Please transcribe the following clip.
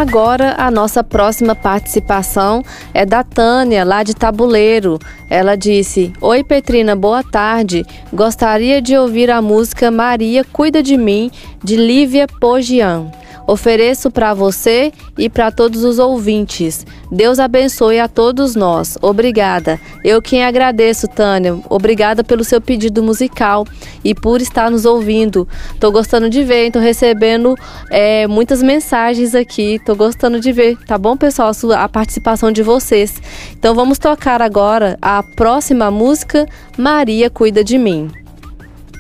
Agora, a nossa próxima participação é da Tânia, lá de Tabuleiro. Ela disse: Oi, Petrina, boa tarde. Gostaria de ouvir a música Maria Cuida de Mim, de Lívia Pogian. Ofereço para você e para todos os ouvintes. Deus abençoe a todos nós. Obrigada. Eu quem agradeço, Tânia. Obrigada pelo seu pedido musical e por estar nos ouvindo. Tô gostando de ver, tô recebendo muitas mensagens aqui. Tô gostando de ver, tá bom, pessoal? A participação de vocês. Então vamos tocar agora a próxima música, Maria Cuida de Mim.